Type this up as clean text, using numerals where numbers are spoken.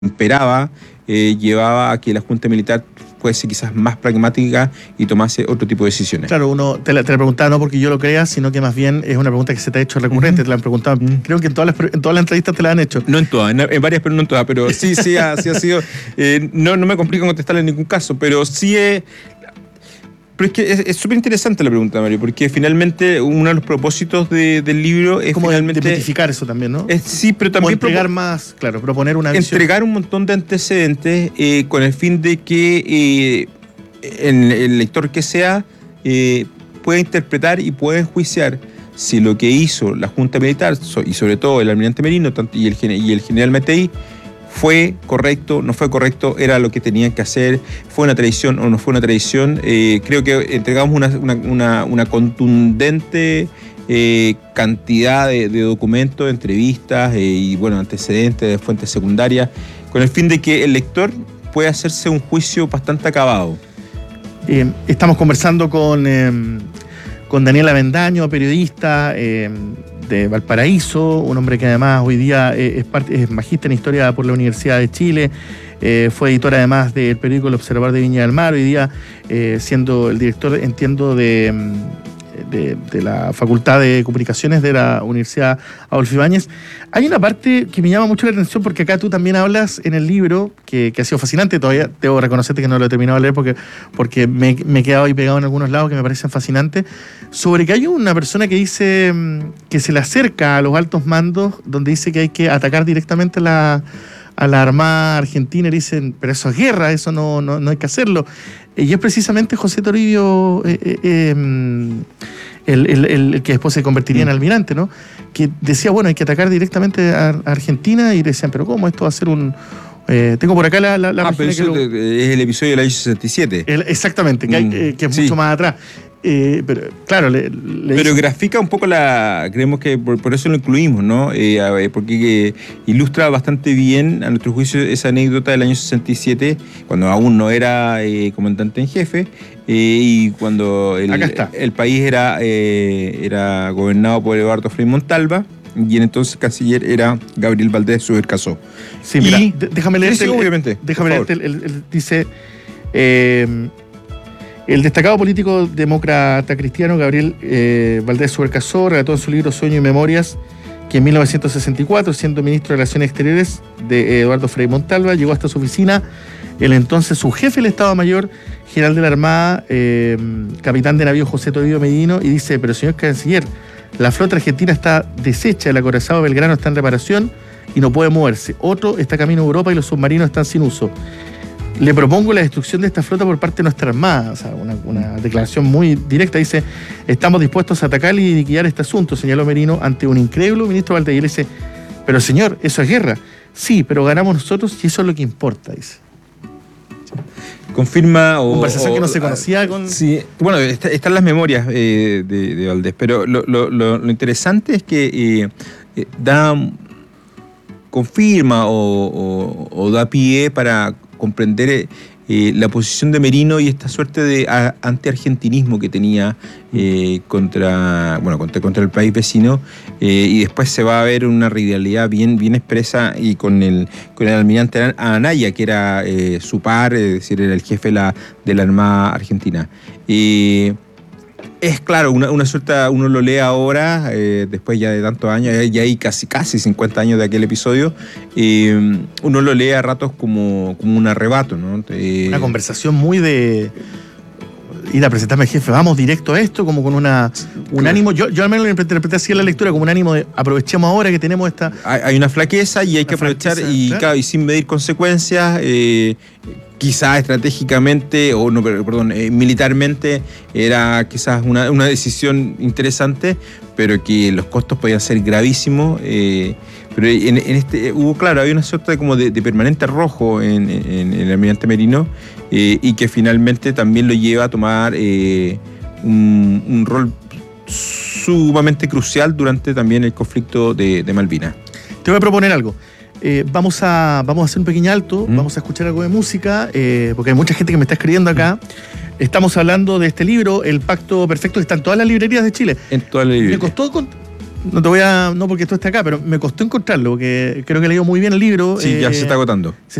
imperaba llevaba a que la Junta Militar fuese quizás más pragmática y tomase otro tipo de decisiones. Claro, uno te la preguntaba no porque yo lo crea, sino que más bien es una pregunta que se te ha hecho recurrente, te la han preguntado, creo que en todas las entrevistas te la han hecho. No en todas, en varias, pero no en todas, pero sí ha sido, no me complico contestarle en ningún caso, pero sí pero es que es súper interesante la pregunta, Mario, porque finalmente uno de los propósitos del libro es como finalmente... demitificar eso también, ¿no? Sí, pero también... entregar más, claro, proponer una visión. Entregar un montón de antecedentes con el fin de que el lector que sea pueda interpretar y pueda enjuiciar si lo que hizo la Junta Militar, y sobre todo el almirante Merino y el general Matei, ¿fue correcto, no fue correcto, era lo que tenían que hacer, fue una traición o no fue una traición? Creo que entregamos una contundente cantidad de documentos, entrevistas y antecedentes de fuentes secundarias, con el fin de que el lector pueda hacerse un juicio bastante acabado. Estamos conversando con Daniel Avendaño, periodista de Valparaíso, un hombre que además hoy día es magíster en Historia por la Universidad de Chile, fue editor además del periódico El Observador de Viña del Mar, hoy día siendo el director, entiendo, de la Facultad de Comunicaciones de la Universidad Adolfo Ibáñez. Hay una parte que me llama mucho la atención porque acá tú también hablas en el libro, que ha sido fascinante, todavía debo reconocerte que no lo he terminado de leer porque me he quedado ahí pegado en algunos lados que me parecen fascinantes, sobre que hay una persona que dice que se le acerca a los altos mandos, donde dice que hay que atacar directamente a la Armada Argentina y dicen, pero eso es guerra, eso no hay que hacerlo. Y es precisamente José Toribio el que después se convertiría en almirante, ¿no? Que decía, hay que atacar directamente a Argentina, y decían, pero ¿cómo esto va a ser un...? Tengo por acá la pero eso es el episodio del año 67. Exactamente, que es mucho más atrás. Pero claro, pero grafica un poco creemos que por eso lo incluimos, ¿no? Porque ilustra bastante bien, a nuestro juicio, esa anécdota del año 67, cuando aún no era comandante en jefe, y cuando el país era gobernado por Eduardo Frei Montalva, y en entonces canciller era Gabriel Valdés Subercasó. Sí, mira, déjame leerte. Sí, obviamente. Déjame leerte. Dice... el destacado político demócrata cristiano Gabriel Valdés Subercasó relató en su libro Sueño y Memorias que en 1964, siendo ministro de Relaciones Exteriores de Eduardo Frei Montalva, llegó hasta su oficina el entonces su jefe del Estado Mayor, general de la Armada, capitán de navío José Toribio Medino, y dice, pero señor canciller, la flota argentina está deshecha, el acorazado Belgrano está en reparación y no puede moverse. Otro está camino a Europa y los submarinos están sin uso. Le propongo la destrucción de esta flota por parte de nuestra Armada. O sea, una declaración muy directa. Dice, estamos dispuestos a atacar y liquidar este asunto, señaló Merino ante un incrédulo ministro Valdés. Y él dice, pero señor, eso es guerra. Sí, pero ganamos nosotros y eso es lo que importa, dice. Confirma conversación que no se conocía con... Sí, están las memorias de Valdés, pero lo interesante es que confirma o da pie para comprender la posición de Merino y esta suerte de antiargentinismo que tenía contra el país vecino, y después se va a ver una rivalidad bien expresa y con el almirante Anaya, que era su par, es decir, era el jefe de la Armada Argentina. Es claro, una suerte, uno lo lee ahora, después ya de tantos años, ya hay casi 50 años de aquel episodio, uno lo lee a ratos como un arrebato, ¿no? Una conversación muy de ir a presentarme al jefe, vamos directo a esto, como con un ánimo, yo al menos lo interpreté así en la lectura, como un ánimo de aprovechemos ahora que tenemos esta... Hay una flaqueza y hay que aprovechar, claro, y sin medir consecuencias, quizás estratégicamente, militarmente, era quizás una decisión interesante, pero que los costos podían ser gravísimos. Pero había una suerte de permanente rojo en el almirante Merino, y que finalmente también lo lleva a tomar un rol sumamente crucial durante también el conflicto de Malvinas. Te voy a proponer algo. Vamos a hacer un pequeño alto, vamos a escuchar algo de música, porque hay mucha gente que me está escribiendo acá. Estamos hablando de este libro, El Pacto Perfecto, que está en todas las librerías de Chile. En todas las librerías. Me costó No te voy a. No porque esto está acá, pero me costó encontrarlo, porque creo que he leído muy bien el libro. Sí, ya se está agotando.